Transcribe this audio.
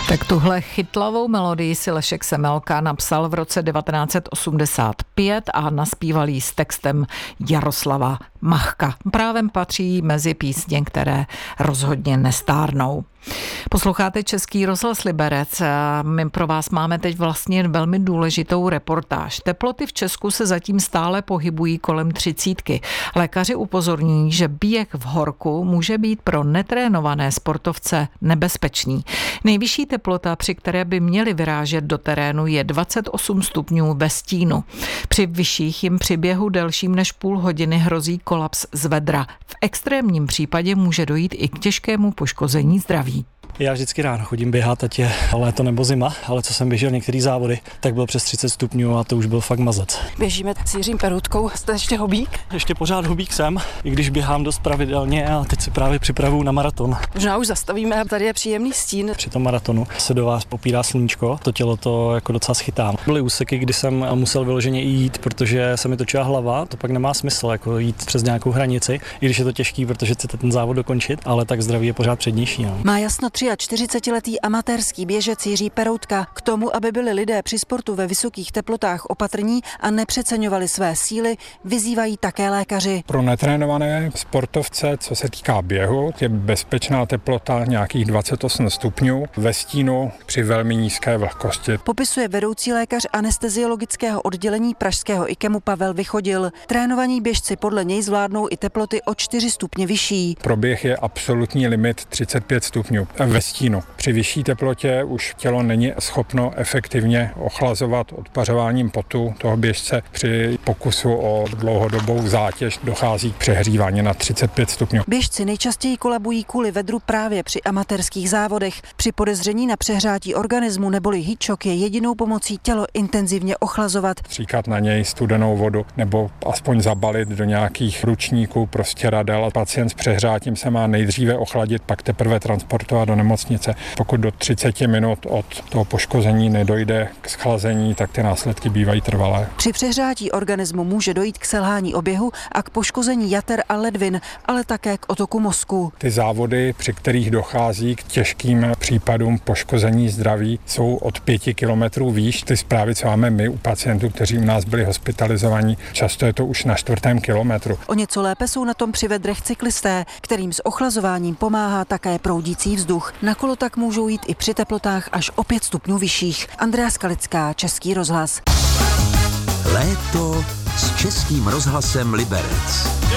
Tak tuhle chytlavou melodii si Lešek Semelka napsal v roce 1985 a naspíval jí s textem Jaroslava Machka. Právem patří mezi písně, které rozhodně nestárnou. Posloucháte Český rozhlas Liberec. My pro vás máme teď vlastně velmi důležitou reportáž. Teploty v Česku se zatím stále pohybují kolem 30. Lékaři upozorňují, že běh v horku může být pro netrénované sportovce nebezpečný. Nejvyšší teplota, při které by měli vyrážet do terénu, je 28 stupňů ve stínu. Při vyšších jim při běhu delším než půl hodiny hrozí kolaps z vedra. V extrémním případě může dojít i k těžkému poškození zdraví. Já vždycky ráno chodím běhat, ať je léto nebo zima, ale co jsem běžel některé závody, tak byl přes 30 stupňů a to už byl fakt mazec. Běžíme s Jiřím Peroutkou, jste ještě hobík? Ještě pořád hobík jsem, i když běhám dost pravidelně a teď se právě připravuju na maraton. Možná už zastavíme, tady je příjemný stín. Při tom maratonu se do vás popírá sluníčko, to tělo to jako docela schytá. Byly úseky, kdy jsem musel vyloženě i jít, protože se mi točila hlava, to pak nemá smysl jako jít přes nějakou hranici, i když je to těžký, protože chcete ten závod dokončit, ale tak zdraví je pořád přednější. No. Má jasno 43letý amatérský běžec Jiří Peroutka. K tomu, aby byli lidé při sportu ve vysokých teplotách opatrní a nepřeceňovali své síly, vyzývají také lékaři. Pro netrénované sportovce, co se týká běhu, je bezpečná teplota nějakých 28 stupňů ve stínu při velmi nízké vlhkosti. Popisuje vedoucí lékař anesteziologického oddělení pražského IKEMu Pavel Vychodil. Trénovaní běžci podle něj zvládnou i teploty o 4 stupně vyšší. Pro běh je absolutní limit 35 stupňů ve stínu. Při vyšší teplotě už tělo není schopno efektivně ochlazovat odpařováním potu toho běžce. Při pokusu o dlouhodobou zátěž dochází k přehřívání na 35 stupňů. Běžci nejčastěji kolabují kvůli vedru právě při amatérských závodech. Při podezření na přehrátí organismu neboli heat shock je jedinou pomocí tělo intenzivně ochlazovat. Stříkat na něj studenou vodu nebo aspoň zabalit do nějakých ručníků, prostě radel. Pacient s přehrátím se má nejdříve ochladit, pak teprve transportovat do nemocnice. Pokud do 30 minut od toho poškození nedojde k schlazení, tak ty následky bývají trvalé. Při přehrátí organismu může dojít k selhání oběhu a k poškození jater a ledvin, ale také k otoku mozku. Ty závody, při kterých dochází k těžkým případům poškození zdraví, jsou od 5 kilometrů výš. Ty zprávy, co máme my u pacientů, kteří u nás byli hospitalizovaní, často je to už na 4. kilometru. O něco lépe jsou na tom při vedrech cyklisté, kterým s ochlazováním pomáhá také proudící vzduch. Na kolo tak můžou jít i při teplotách až o 5 stupňů vyšších. Andrea Skalická, Český rozhlas. Léto s Českým rozhlasem Liberec.